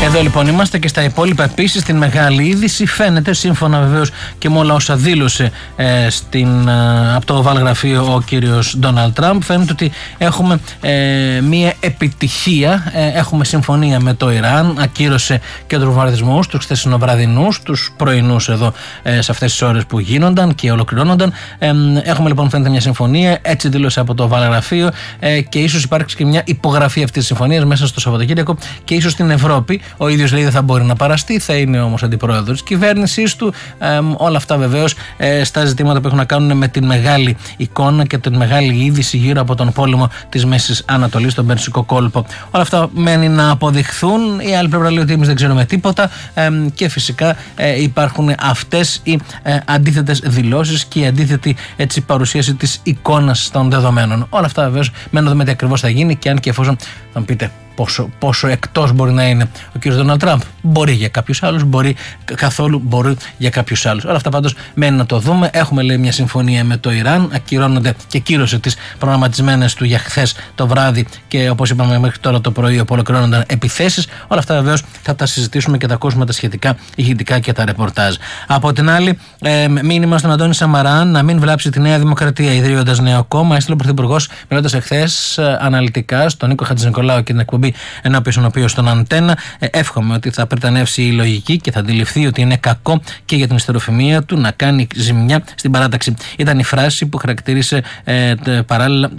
Εδώ λοιπόν είμαστε και στα υπόλοιπα. Επίσης, την μεγάλη είδηση φαίνεται, σύμφωνα βεβαίως και με όλα όσα δήλωσε από το Oval γραφείο ο κύριος Ντόναλντ Τραμπ, φαίνεται ότι έχουμε μία επιτυχία. Έχουμε συμφωνία με το Ιράν, ακύρωσε και τους βομβαρδισμούς, τους χθεσινοβραδινούς, τους πρωινούς εδώ σε αυτές τις ώρες που γίνονταν και ολοκληρώνονταν. Έχουμε λοιπόν, φαίνεται, μια συμφωνία, έτσι δήλωσε από το Oval γραφείο, και ίσως υπάρξει και μια υπογραφή αυτής της συμφωνίας μέσα στο Σαββατοκύριακο και ίσως στην Ευρώπη. Ο ίδιος λέει δεν θα μπορεί να παραστεί, θα είναι όμως αντιπρόεδρος της κυβέρνησης του. Όλα αυτά βεβαίως στα ζητήματα που έχουν να κάνουν με την μεγάλη εικόνα και την μεγάλη είδηση γύρω από τον πόλεμο της Μέσης Ανατολής, τον Περσικό κόλπο. Όλα αυτά μένει να αποδειχθούν. Η άλλη πλευρά λέει ότι εμείς δεν ξέρουμε τίποτα, και φυσικά υπάρχουν αυτές οι αντίθετες δηλώσεις και η αντίθετη έτσι παρουσίαση της εικόνας των δεδομένων. Όλα αυτά βεβαίως μένει να δούμε τι ακριβώς θα γίνει, και αν και εφόσον θα μου πείτε πόσο εκτός μπορεί να είναι ο κ. Ντόναλντ Τραμπ. Μπορεί για κάποιους άλλους, μπορεί καθόλου, μπορεί για κάποιους άλλους. Όλα αυτά πάντως μένει να το δούμε. Έχουμε, λέει, μια συμφωνία με το Ιράν, ακυρώνονται και κύρωσε τις προγραμματισμένες του για χθες το βράδυ και όπως είπαμε μέχρι τώρα το πρωί, όπου ολοκληρώνονταν επιθέσεις. Όλα αυτά βεβαίως θα τα συζητήσουμε και θα ακούσουμε τα σχετικά ηχητικά και τα ρεπορτάζ. Από την άλλη, μήνυμα στον Αντώνη Σαμαρά να μην βλάψει τη Νέα Δημοκρατία ιδρύοντας νέο κόμμα. Έστειλε ο Πρωθυπουργός, μιλώντας εχθές αναλυτικά στον Νίκο Χατζηνικολάου και την εκπομπή ενώπιον οποίο στον Αντένα. Εύχομαι ότι θα πρετανεύσει η λογική και θα αντιληφθεί ότι είναι κακό και για την ιστεροφημία του να κάνει ζημιά στην παράταξη. Ήταν η φράση που χαρακτήρισε παράλληλα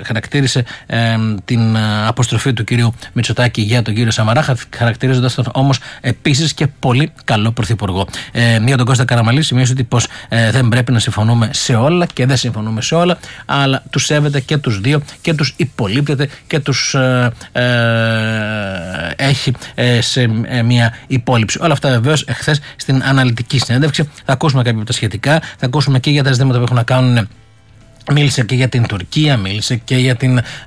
την αποστροφή του κυρίου Μητσοτάκη για τον κύριο Σαμαρά, χαρακτηρίζοντας τον όμως επίσης και πολύ καλό πρωθυπουργό. Για τον Κώστα Καραμανλή σημείωσε ότι πως δεν πρέπει να συμφωνούμε σε όλα και δεν συμφωνούμε σε όλα, αλλά τους σέβεται και τους δύο και τους υπολείπτεται και τους έχει σε μια υπόλοιψη. Όλα αυτά βεβαίως εχθές στην αναλυτική συνέντευξη. Θα ακούσουμε κάποια από τα σχετικά, θα ακούσουμε και για τα ζητήματα που έχουν να κάνουν. Μίλησε και για την Τουρκία, μίλησε και για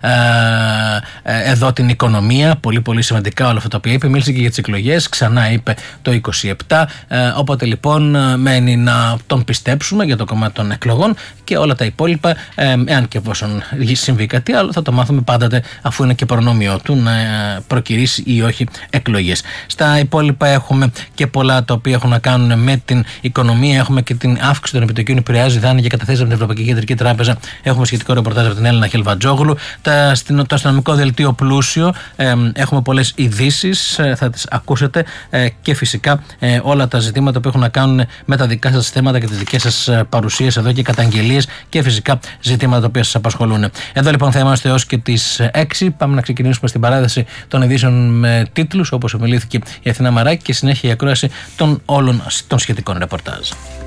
εδώ την οικονομία, πολύ πολύ σημαντικά όλα αυτά τα οποία είπε. Μίλησε και για τις εκλογές, ξανά είπε το 27, οπότε λοιπόν μένει να τον πιστέψουμε για το κομμάτι των εκλογών, και όλα τα υπόλοιπα, εάν και εφόσον συμβεί κάτι άλλο, θα το μάθουμε πάντοτε, αφού είναι και προνόμιο του να προκυρήσει ή όχι εκλογές. Στα υπόλοιπα έχουμε και πολλά τα οποία έχουν να κάνουν με την οικονομία. Έχουμε και την αύξηση των επιτοκίων που επηρεάζει δάνεια και καταθέσεις από την Ευρωπαϊκή Κεντρική Τράπεζα. Έχουμε σχετικό ρεπορτάζ από την Έλληνα Χελβατζόγλου. Το αστυνομικό δελτίο Πλούσιο, έχουμε πολλές ειδήσεις, θα τις ακούσετε, και φυσικά όλα τα ζητήματα που έχουν να κάνουν με τα δικά σας θέματα και τις δικές σας παρουσίες εδώ και καταγγελίες και φυσικά ζητήματα τα οποία σας απασχολούν. Εδώ λοιπόν θα είμαστε έως και τις 6. Πάμε να ξεκινήσουμε στην παράδοση των ειδήσεων με τίτλους, όπως ομιλήθηκε η Αθηνά Μαράκη, και συνέχεια η ακρόαση των όλων των σχετικών ρεπορτάζ.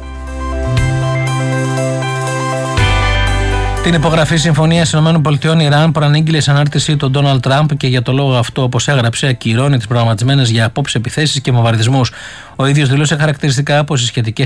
Την υπογραφή συμφωνίας ΗΠΑ-Ιράν προανήγγειλε η ανάρτησή του Ντόναλντ Τραμπ και για το λόγο αυτό, όπως έγραψε, ακυρώνει τις προγραμματισμένες για απόψε επιθέσεις και βομβαρδισμούς. Ο ίδιος δηλώσε χαρακτηριστικά πως οι σχετικές